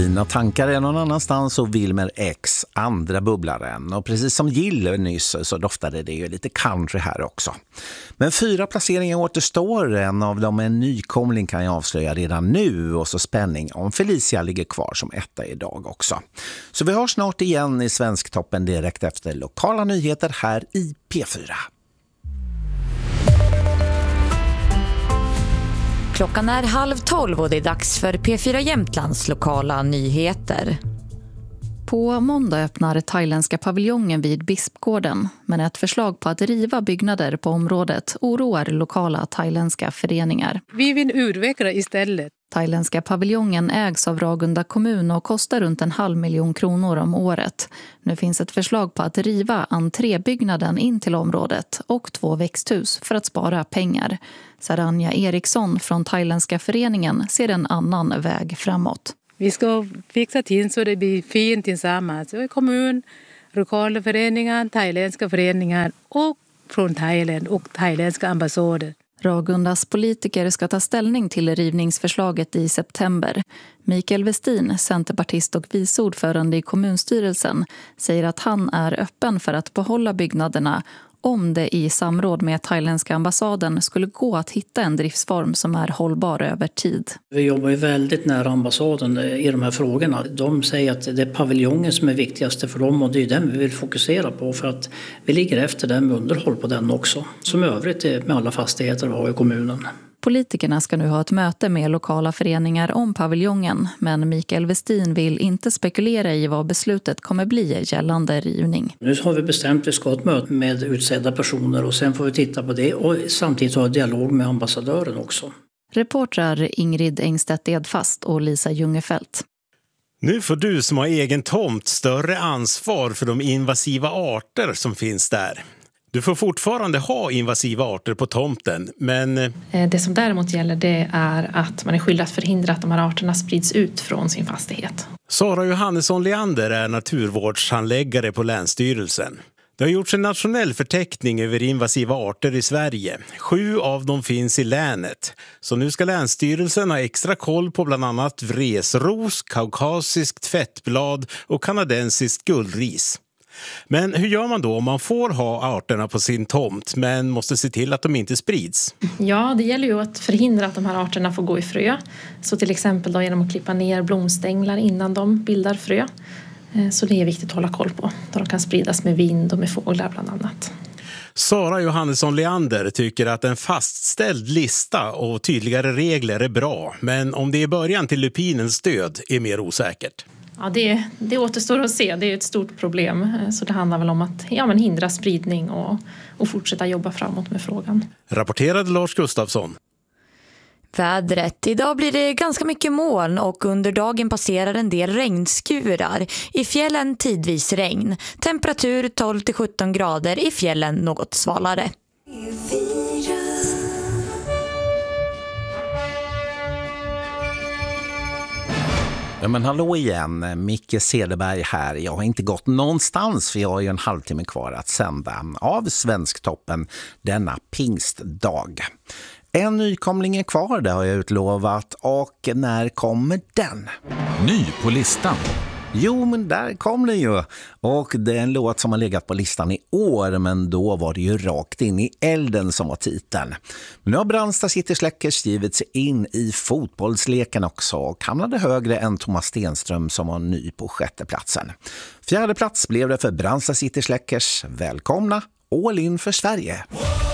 Dina tankar är någon annanstans och Wilmer X andra bubblaren. Och precis som Gille nyss så doftade det ju lite country här också. Men 4 placeringar återstår. En av dem är en nykomling kan jag avslöja redan nu. Och så spänning om Felicia ligger kvar som etta idag också. Så vi hörs snart igen i Svensktoppen direkt efter lokala nyheter här i P4. Klockan är 11:30 och det är dags för P4 Jämtlands lokala nyheter. På måndag öppnar thailändska paviljongen vid Bispgården, men ett förslag på att riva byggnader på området oroar lokala thailändska föreningar. Vi vill utveckla istället. Thailändska paviljongen ägs av Ragunda kommun och kostar runt 500 000 kronor om året. Nu finns ett förslag på att riva entrébyggnaden in till området och 2 växthus för att spara pengar. Saranja Eriksson från Thailändska föreningen ser en annan väg framåt. Vi ska fixa till så det blir fint tillsammans. Kommun, lokala föreningar, thailändska föreningar och från Thailand och thailändska ambassader. Ragundas politiker ska ta ställning till rivningsförslaget i september. Mikael Westin, centerpartist och viceordförande i kommunstyrelsen, säger att han är öppen för att behålla byggnaderna om det i samråd med thailändska ambassaden skulle gå att hitta en driftsform som är hållbar över tid. Vi jobbar ju väldigt nära ambassaden i de här frågorna. De säger att det är paviljongen som är viktigaste för dem och det är den vi vill fokusera på för att vi ligger efter den med underhåll på den också. Som övrigt med alla fastigheter vi har i kommunen. Politikerna ska nu ha ett möte med lokala föreningar om paviljongen, men Mikael Westin vill inte spekulera i vad beslutet kommer bli gällande rivning. Nu har vi bestämt att vi ska ha ett möte med utsedda personer och sen får vi titta på det och samtidigt ha en dialog med ambassadören också. Reportrar Ingrid Engstedt Edfast och Lisa Ljungefelt. Nu får du som har egen tomt större ansvar för de invasiva arter som finns där. Du får fortfarande ha invasiva arter på tomten, men... Det som däremot gäller det är att man är skyldig att förhindra att de här arterna sprids ut från sin fastighet. Sara Johannesson Leander är naturvårdshandläggare på Länsstyrelsen. Det har gjorts en nationell förteckning över invasiva arter i Sverige. 7 av dem finns i länet. Så nu ska Länsstyrelsen ha extra koll på bland annat vresros, kaukasiskt fettblad och kanadensiskt guldris. Men hur gör man då om man får ha arterna på sin tomt men måste se till att de inte sprids? Ja, det gäller ju att förhindra att de här arterna får gå i frö. Så till exempel då genom att klippa ner blomstänglar innan de bildar frö. Så det är viktigt att hålla koll på. Då de kan spridas med vind och med fåglar bland annat. Sara Johannesson Leander tycker att en fastställd lista och tydligare regler är bra. Men om det är början till lupinens död är mer osäkert. Ja, det återstår att se. Det är ett stort problem. Så det handlar väl om att hindra spridning och fortsätta jobba framåt med frågan. Rapporterade Lars Gustafsson. Vädret. Idag blir det ganska mycket moln och under dagen passerar en del regnskurar. I fjällen tidvis regn. Temperatur 12-17 grader, i fjällen något svalare. Ja, men hallå igen, Micke Cederberg här. Jag har inte gått någonstans för jag har ju en halvtimme kvar att sända av Svensktoppen denna pingstdag. En nykomling är kvar, det har jag utlovat. Och när kommer den? Ny på listan. Jo, men där kom den ju. Och det är en låt som har legat på listan i år, men då var det ju rakt in i elden som var titeln. Men nu har Brandsta City Släckers givit sig in i fotbollsleken också och hamnade högre än Thomas Stenström som var ny på 6:e platsen. 4:e plats blev det för Brandsta City Släckers. Välkomna, all in för Sverige!